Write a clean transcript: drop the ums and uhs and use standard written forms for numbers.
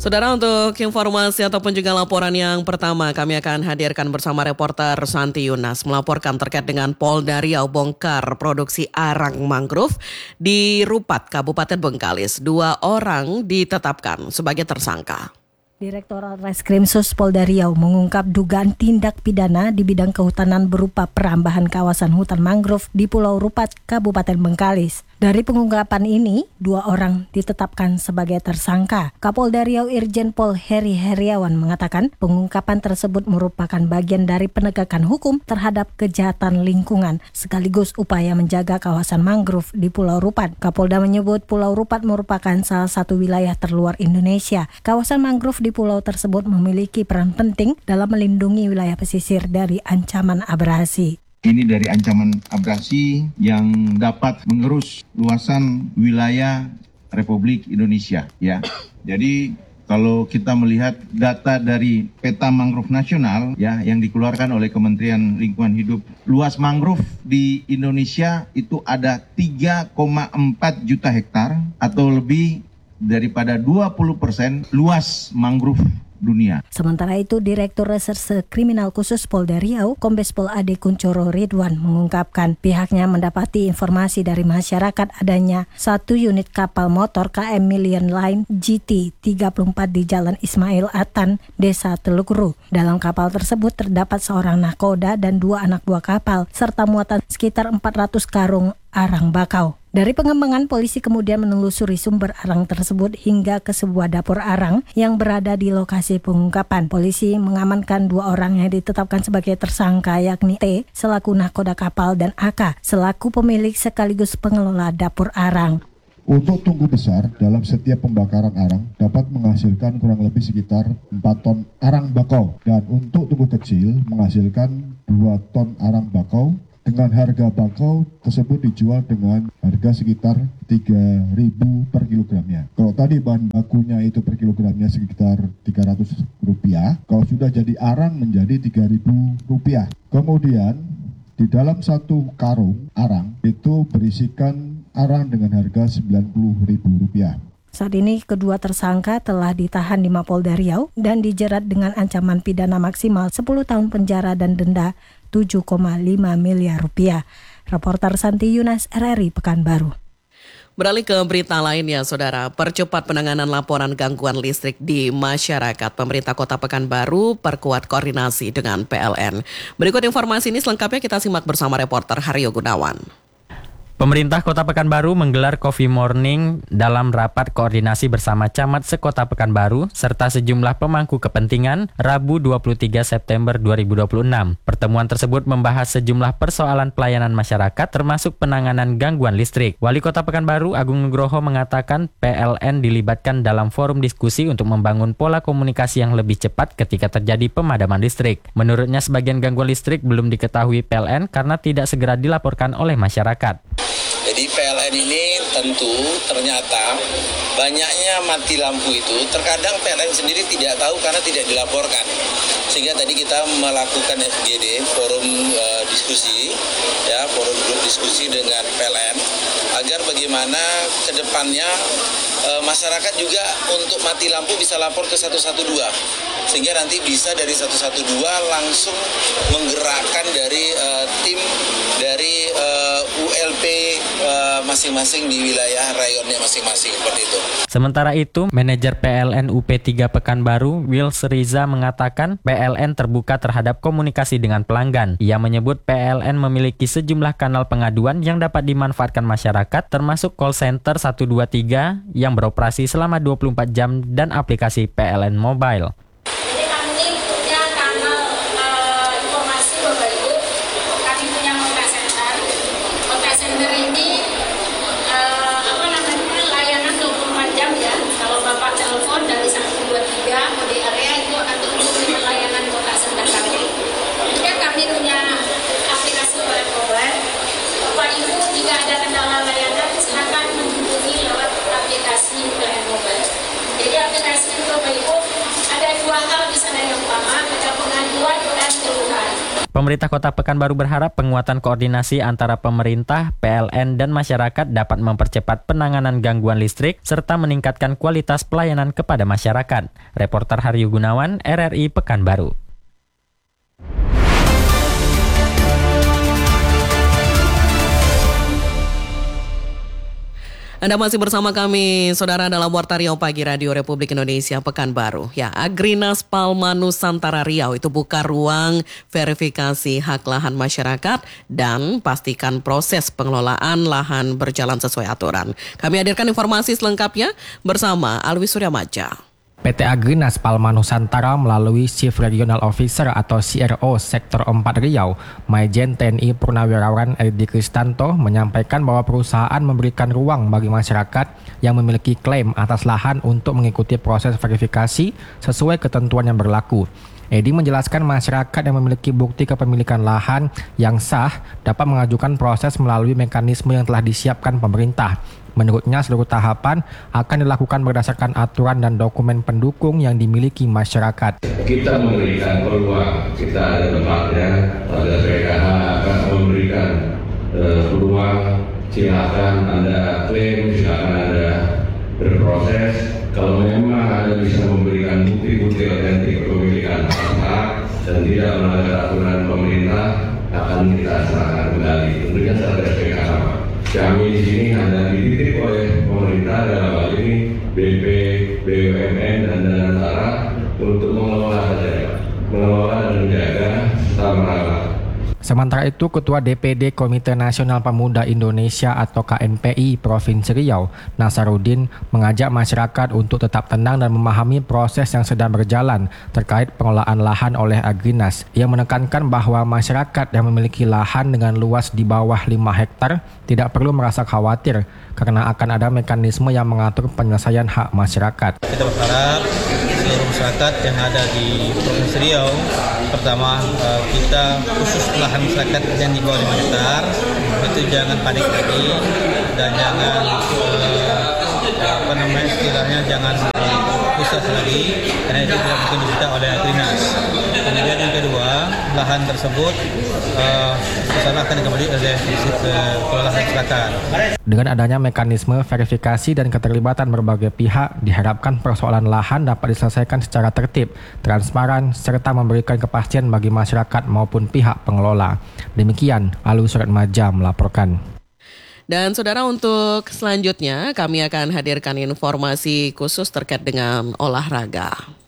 Saudara, untuk informasi ataupun juga laporan yang pertama kami akan hadirkan bersama reporter Santi Yunas melaporkan terkait dengan Polda Riau bongkar produksi arang mangrove di Rupat, Kabupaten Bengkalis. 2 orang ditetapkan sebagai tersangka. Direktorat Reskrimsus Polda Riau mengungkap dugaan tindak pidana di bidang kehutanan berupa perambahan kawasan hutan mangrove di Pulau Rupat, Kabupaten Bengkalis. Dari pengungkapan ini, 2 orang ditetapkan sebagai tersangka. Kapolda Riau Irjen Pol Heri Heriawan mengatakan pengungkapan tersebut merupakan bagian dari penegakan hukum terhadap kejahatan lingkungan sekaligus upaya menjaga kawasan mangrove di Pulau Rupat. Kapolda menyebut Pulau Rupat merupakan salah satu wilayah terluar Indonesia. Kawasan mangrove di pulau tersebut memiliki peran penting dalam melindungi wilayah pesisir dari ancaman abrasi. Ini dari ancaman abrasi yang dapat mengerus luasan wilayah Republik Indonesia, ya. Jadi kalau kita melihat data dari peta mangrove nasional, ya, yang dikeluarkan oleh Kementerian Lingkungan Hidup, luas mangrove di Indonesia itu ada 3,4 juta hektar atau lebih daripada 20% luas mangrove dunia. Sementara itu, Direktur Reserse Kriminal Khusus Polda Riau, Kombes Pol Ade Kuncoro Ridwan mengungkapkan pihaknya mendapati informasi dari masyarakat adanya 1 unit kapal motor KM Million Line GT 34 di Jalan Ismail Atan, Desa Teluk Ru. Dalam kapal tersebut terdapat seorang nahkoda dan 2 anak buah kapal serta muatan sekitar 400 karung arang bakau. Dari pengembangan, polisi kemudian menelusuri sumber arang tersebut hingga ke sebuah dapur arang yang berada di lokasi pengungkapan. Polisi mengamankan 2 orang yang ditetapkan sebagai tersangka, yakni T selaku nahkoda kapal dan AK selaku pemilik sekaligus pengelola dapur arang. Untuk tungku besar dalam setiap pembakaran arang dapat menghasilkan kurang lebih sekitar 4 ton arang bakau, dan untuk tungku kecil menghasilkan 2 ton arang bakau. Dengan harga bakau tersebut dijual dengan harga sekitar 3.000 per kilogramnya. Kalau tadi bahan bakunya itu per kilogramnya sekitar Rp300, kalau sudah jadi arang menjadi Rp3.000. Kemudian di dalam 1 karung arang itu berisikan arang dengan harga Rp90.000. Saat ini kedua tersangka telah ditahan di Mapolda Riau dan dijerat dengan ancaman pidana maksimal 10 tahun penjara dan denda 7,5 miliar rupiah. Reporter Santi Yunas, RRI Pekanbaru. Beralih ke berita lainnya, Saudara. Percepat penanganan laporan gangguan listrik di masyarakat. Pemerintah Kota Pekanbaru perkuat koordinasi dengan PLN. Berikut informasi ini selengkapnya kita simak bersama reporter Haryo Gunawan. Pemerintah Kota Pekanbaru menggelar Coffee Morning dalam rapat koordinasi bersama Camat Sekota Pekanbaru serta sejumlah pemangku kepentingan Rabu 23 September 2026. Pertemuan tersebut membahas sejumlah persoalan pelayanan masyarakat termasuk penanganan gangguan listrik. Wali Kota Pekanbaru Agung Nugroho mengatakan PLN dilibatkan dalam forum diskusi untuk membangun pola komunikasi yang lebih cepat ketika terjadi pemadaman listrik. Menurutnya sebagian gangguan listrik belum diketahui PLN karena tidak segera dilaporkan oleh masyarakat. Jadi PLN ini tentu ternyata banyaknya mati lampu itu terkadang PLN sendiri tidak tahu karena tidak dilaporkan. Sehingga tadi kita melakukan FGD, forum diskusi, ya, forum grup diskusi dengan PLN agar bagaimana ke depannya masyarakat juga untuk mati lampu bisa lapor ke 112. Sehingga nanti bisa dari 112 langsung menggerakkan dari tim dari ULP masing-masing di wilayah rayonnya masing-masing, seperti itu. Sementara itu, manajer PLN UP3 Pekanbaru, Wils Riza mengatakan PLN terbuka terhadap komunikasi dengan pelanggan. Ia menyebut PLN memiliki sejumlah kanal pengaduan yang dapat dimanfaatkan masyarakat, termasuk call center 123 yang beroperasi selama 24 jam dan aplikasi PLN Mobile. Jadi aplikasi itu Bapak Ibu ada 2 hal di sana. Yang pertama ada pengaduan dan keluhan. Pemerintah Kota Pekanbaru berharap penguatan koordinasi antara pemerintah, PLN, dan masyarakat dapat mempercepat penanganan gangguan listrik serta meningkatkan kualitas pelayanan kepada masyarakat. Reporter Haryu Gunawan, RRI Pekanbaru. Anda masih bersama kami, saudara, dalam Warta Riau Pagi Radio Republik Indonesia Pekanbaru. Ya, Agrinas Palma Nusantara Riau itu buka ruang verifikasi hak lahan masyarakat dan pastikan proses pengelolaan lahan berjalan sesuai aturan. Kami hadirkan informasi selengkapnya bersama Alwi Suryamaja. PT Agrinas Palma Nusantara melalui Chief Regional Officer atau CRO Sektor 4 Riau, Maijen TNI Purnawirawan Edi Kristanto menyampaikan bahwa perusahaan memberikan ruang bagi masyarakat yang memiliki klaim atas lahan untuk mengikuti proses verifikasi sesuai ketentuan yang berlaku. Edi menjelaskan masyarakat yang memiliki bukti kepemilikan lahan yang sah dapat mengajukan proses melalui mekanisme yang telah disiapkan pemerintah. Menurutnya, seluruh tahapan akan dilakukan berdasarkan aturan dan dokumen pendukung yang dimiliki masyarakat. Kita memberikan peluang, kita ada tempatnya, ada PKH akan memberikan peluang, silakan Anda klaim, silakan Anda berproses. Kalau memang Anda bisa memberikan bukti-bukti otentik kepemilikan hak dan tidak melanggar aturan pemerintah, akan kita serahkan kembali. Tentunya Satgas PKH. Kami di sini hanya dititip oleh pemerintah dalam hal ini BP, BUMN, dan Danantara untuk mengelola dan menjaga serta merawat. Sementara itu, Ketua DPD Komite Nasional Pemuda Indonesia atau KNPI Provinsi Riau, Nasaruddin, mengajak masyarakat untuk tetap tenang dan memahami proses yang sedang berjalan terkait pengelolaan lahan oleh Agrinas. Ia menekankan bahwa masyarakat yang memiliki lahan dengan luas di bawah 5 hektar tidak perlu merasa khawatir karena akan ada mekanisme yang mengatur penyelesaian hak masyarakat. Kita berharap seluruh masyarakat yang ada di Provinsi Riau, pertama kita khusus lahan masyarakat yang di bawah 5 hektar itu jangan panik lagi dan jangan jangan pusat lagi karena itu tidak mungkin disita oleh Agrinas. Kemudian yang kedua, lahan tersebut akan kembali oleh pengelola masyarakat. Dengan adanya mekanisme verifikasi dan keterlibatan berbagai pihak, diharapkan persoalan lahan dapat diselesaikan secara tertib, transparan, serta memberikan kepastian bagi masyarakat maupun pihak pengelola. Demikian, Alwi Suryamaja melaporkan. Dan saudara, untuk selanjutnya kami akan hadirkan informasi khusus terkait dengan olahraga.